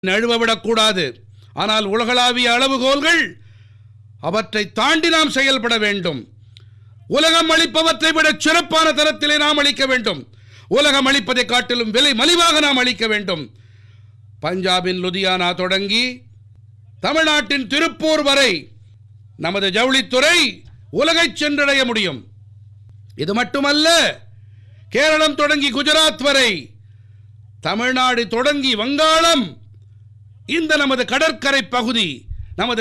நழுவவிடக்கூடாது. ஆனால் உலகளாவிய அளவுகோல்கள் அவற்றை தாண்டி நாம் செயல்பட வேண்டும். உலகம் அளிப்பவற்றை விட சிறப்பான தரத்திலே நாம் அளிக்க வேண்டும். உலகம் அளிப்பதை காட்டிலும் விலை மலிவாக நாம் அளிக்க வேண்டும். பஞ்சாபின் லுதியானா தொடங்கி தமிழ்நாட்டின் திருப்பூர் வரை நமது ஜவுளித்துறை உலகை சென்றடைய முடியும். இது மட்டுமல்ல, கேரளம் தொடங்கி குஜராத் வரை, தமிழ்நாடு தொடங்கி வங்காளம், இந்த நமது கடற்கரை பகுதி